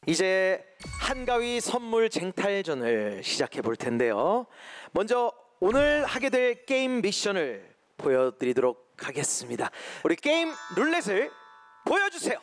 이제 한가위 선물 쟁탈전을 시작해 볼 텐데요. 먼저 오늘 하게 될 게임 미션을 보여드리도록 하겠습니다. 우리 게임 룰렛을 보여주세요.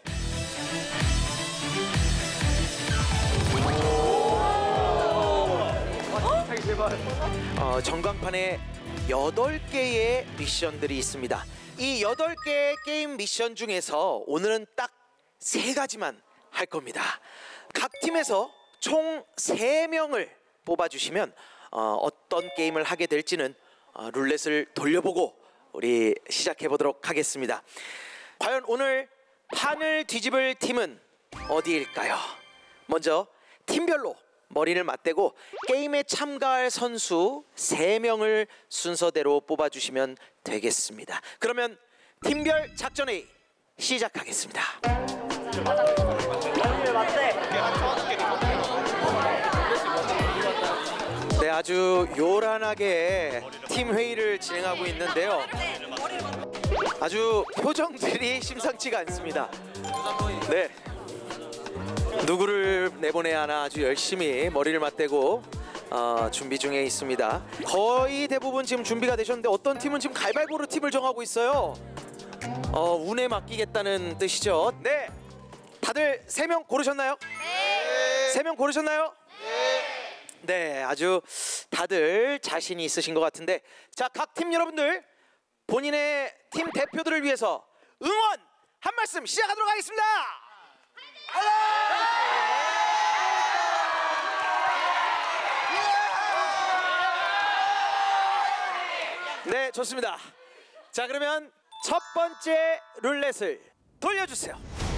전광판에 8개의 미션들이 있습니다. 이 8개의 게임 미션 중에서 오늘은 딱 3가지만 할 겁니다. 각 팀에서 총 3명을 뽑아주시면 어떤 게임을 하게 될지는 룰렛을 돌려보고 우리 시작해 보도록 하겠습니다. 과연 오늘 판을 뒤집을 팀은 어디일까요? 먼저 팀별로 머리를 맞대고 게임에 참가할 선수 3명을 순서대로 뽑아주시면 되겠습니다. 그러면 팀별 작전회의 시작하겠습니다. 네, 아주 요란하게 팀 회의를 진행하고 있는데요. 아주 표정들이 심상치가 않습니다. 네, 누구를 내보내야 하나 아주 열심히 머리를 맞대고 준비 중에 있습니다. 거의 대부분 지금 준비가 되셨는데 어떤 팀은 지금 가위바위보로 팀을 정하고 있어요. 운에 맡기겠다는 뜻이죠. 네, 다들 3명 고르셨나요? 네. 3명 고르셨나요? 네, 아주 다들 자신이 있으신 것 같은데, 자, 각 팀 여러분들 본인의 팀 대표들을 위해서 응원 한 말씀 시작하도록 하겠습니다. 네, 좋습니다. 자, 그러면 첫 번째 룰렛을 돌려주세요.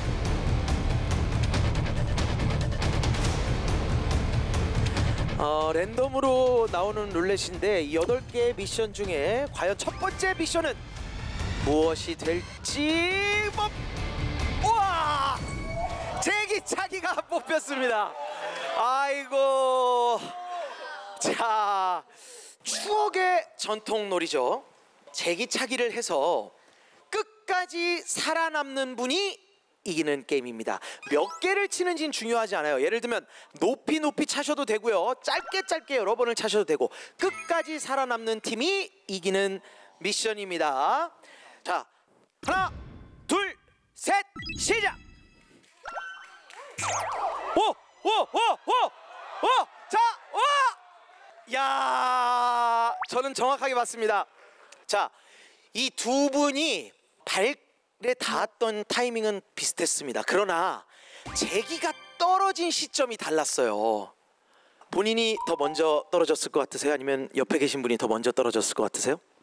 랜덤으로 나오는 룰렛인데 이 8개의 미션 중에 과연 첫 번째 미션은 무엇이 될지 우와! 제기차기가 뽑혔습니다. 아이고, 자, 추억의 전통놀이죠. 제기차기를 해서 끝까지 살아남는 분이 이기는 게임입니다. 몇 개를 치는지는 중요하지 않아요. 예를 들면 높이 차셔도 되고요, 짧게 여러 번을 차셔도 되고, 끝까지 살아남는 팀이 이기는 미션입니다. 자, 하나, 둘, 셋, 시작! 자, 야, 저는 정확하게 봤습니다. 자, 이 두 분이 발에 닿았던 타이밍은 비슷했습니다. 그러나 제기가 떨어진 시점이 달랐어요. 본인이 더 먼저 떨어졌을 것 같으세요? 아니면 옆에 계신 분이 더 먼저 떨어졌을 것 같으세요?